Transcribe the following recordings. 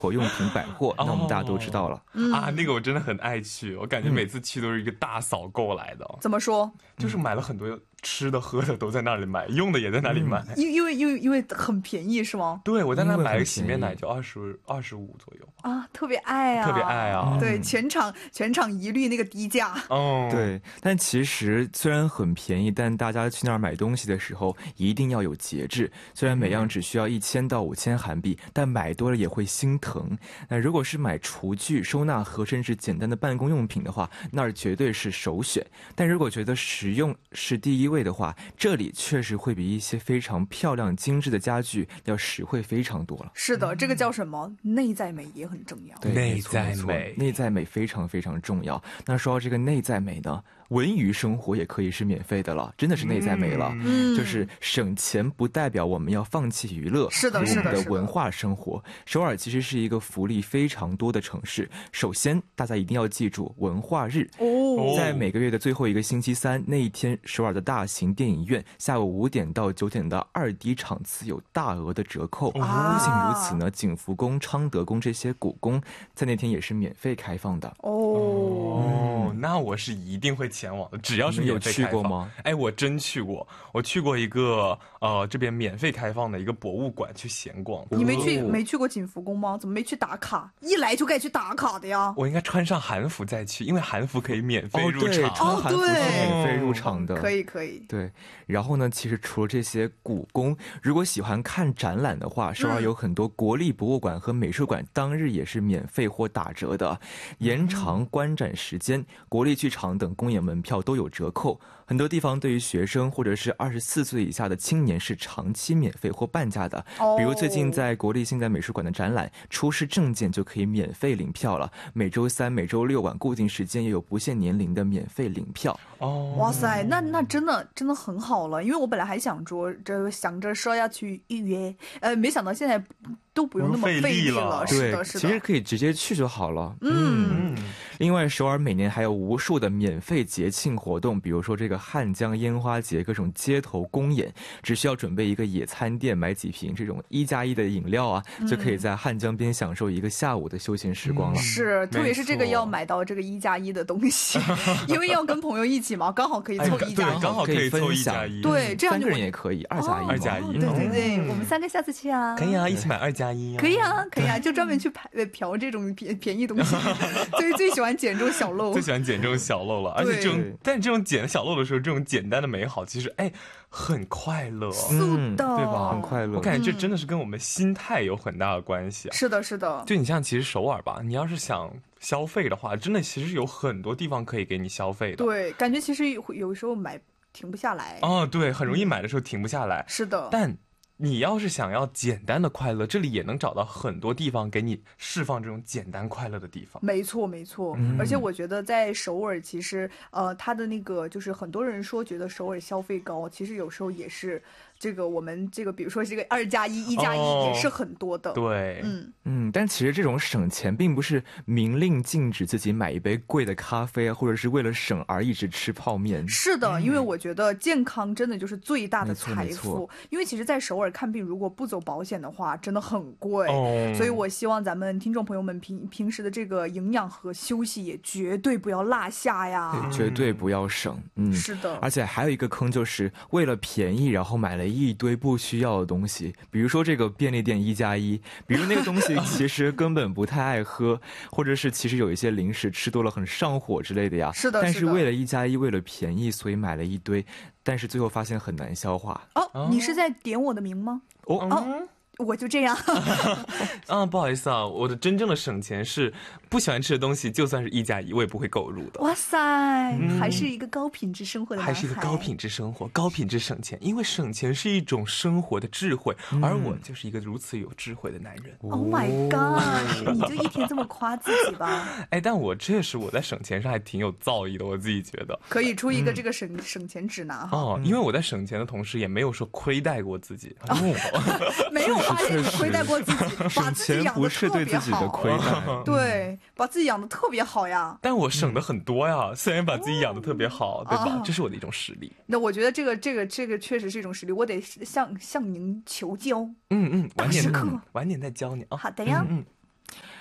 活用品百货，那我们大家都知道了。 那个我真的很爱去，我感觉每次去都是一个大扫购来的。 怎么说？ 就是买了很多吃的喝的都在那里买，用的也在那里买。 因为很便宜是吗？ 对，我在那买个洗面奶就25左右啊，特别爱啊， 特别爱啊。 对，全场一律那个低价。 对，但其实虽然很便宜，但大家去那儿买东西的时候一定要有节制。虽然每样只需要1000到5000韩币，但买多了也会心疼。那如果是买厨具、收纳盒甚至简单的办公用品的话，那儿绝对是首选。但如果觉得实用是第一位的话，这里确实会比一些非常漂亮精致的家具要实惠非常多了。 是的，这个叫什么？内在美也很重要。 对， 内在美， 内在美非常非常重要。那说到这个内在美呢，文娱生活也可以是免费的了，真的是内在美了。就是省钱不代表我们要放弃娱乐， 是的， 我们的文化生活。首尔其实是一个福利非常多的城市。首先，大家一定要记住文化日，在每个月的最后一个星期三那一天，首尔的大型电影院下午5点到9点的2D 场次有大额的折扣。不仅如此呢，景福宫、昌德宫这些古宫在那天也是免费开放的。 那我是一定会前往的，只要是免费开放。 你有去过吗？ 我真去过，我去过一个这边免费开放的一个博物馆去闲逛。 你没去过景福宫吗？怎么没去打卡？一来就该去打卡的呀。 我应该穿上韩服再去，因为韩服可以免费入场。 穿韩服是免费入场的。 可以。 对，然后呢，其实除了这些古宫，如果喜欢看展览的话，首尔有很多国立博物馆和美术馆当日也是免费或打折的，延长观展时间，国立剧场等公演门票都有折扣。很多地方对于学生或者是24岁以下的青年是长期免费或半价的。比如最近在国立现代美术馆的展览，出示证件就可以免费领票了。每周3、每周6晚固定时间也有不限年龄的免费领票。 哇塞，那真的很好了，因为我本来还想着说要去预约，没想到现在都不用那么费力了。是的， 其实可以直接去就好了。另外，首尔每年还有无数的免费节庆活动，比如说这个汉江烟花节，各种街头公演，只需要准备一个野餐垫，买几瓶这种1+1的饮料啊，就可以在汉江边享受一个下午的休闲时光了。 是，特别是这个要买到这个1+1的东西，因为要跟朋友一起嘛，刚好可以凑1+1， 刚好可以凑1+1。 对，这样 3个人也可以2+1。 对，我们3个下次去啊。 可以啊，一起买2+1。 可以啊，就专门去嫖这种便宜东西。最喜欢捡这种小漏， 最喜欢捡这种小漏了。而且这种捡小漏的时候，这种简单的美好，其实很快乐，对吧？ 很快乐。 我感觉这真的是跟我们心态有很大的关系。 是的。 就你像其实首尔吧，你要是想消费的话，真的其实有很多地方可以给你消费的。 对，感觉其实有时候停不下来。 对，很容易买的时候停不下来。 是的。 但你要是想要简单的快乐，这里也能找到很多地方给你释放这种简单快乐的地方。 没错。而且我觉得在首尔，其实它的那个就是很多人说觉得首尔消费高，其实有时候也是这个我们这个比如说这个2+1、1+1也是很多的。 对， 但其实这种省钱并不是明令禁止自己买一杯贵的咖啡啊，或者是为了省而一直吃泡面。 是的，因为我觉得健康真的就是最大的财富。因为其实在首尔看病如果不走保险的话真的很贵。所以我希望咱们听众朋友们平时的这个营养和休息也绝对不要落下呀。 绝对不要省。 是的。 而且还有一个坑，就是为了便宜然后买了一堆不需要的东西，比如说这个便利店1+1，比如那个东西其实根本不太爱喝，或者是其实有一些零食吃多了很上火之类的呀。 是的。 但是为了1+1，为了便宜，所以买了一堆，但是最后发现很难消化。 你是在点我的名吗？我就这样。 不好意思啊，我的真正的省钱是不喜欢吃的东西，就算是1+1，我也不会购入的。 哇塞，还是一个高品质生活的男孩， 还是一个高品质生活，高品质省钱。因为省钱是一种生活的智慧，而我就是一个如此有智慧的男人。 Oh my god， 你就一天这么夸自己吧。 但我确实我在省钱上还挺有造诣的，我自己觉得可以出一个这个省钱指南哈。 因为我在省钱的同时也没有说亏待过自己。 没有发现你亏待过自己，把自己养得特别好。对，把自己养得特别好呀。 但我省的很多呀，虽然把自己养得特别好，对吧？这是我的一种实力。 那我觉得这个确实是一种实力，我得向您求教。 晚点再教你啊。 好的呀。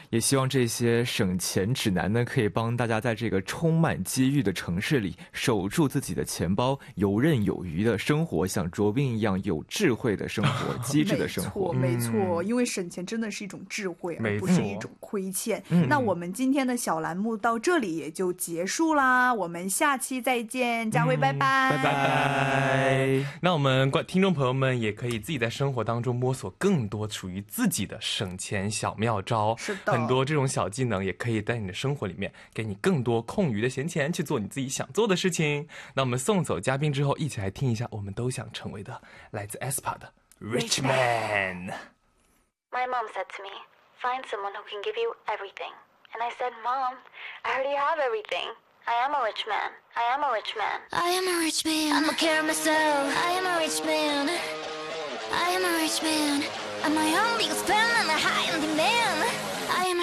也希望这些省钱指南呢，可以帮大家在这个充满机遇的城市里守住自己的钱包，游刃有余的生活，像卓斌一样有智慧的生活，机智的生活。 没错，因为省钱真的是一种智慧，而不是一种亏欠。那我们今天的小栏目到这里也就结束啦，我们下期再见，佳慧，拜拜， 拜拜。 那我们听众朋友们也可以自己在生活当中摸索更多属于自己的省钱小妙招， 是的， 很多这种小技能也可以在你的生活里面给你更多空余的闲钱去做你自己想做的事情。那我们送走嘉宾之后，一起来听一下我们都想成为的来自 aespa 的 Rich Man。 My mom said to me, find someone who can give you everything. And I said, Mom, I already have everything. I am a rich man. I am a rich man. I am a rich man. I'm a care of myself. I am a rich man. I am a rich man. I'm my own biggest fan and the high and demand.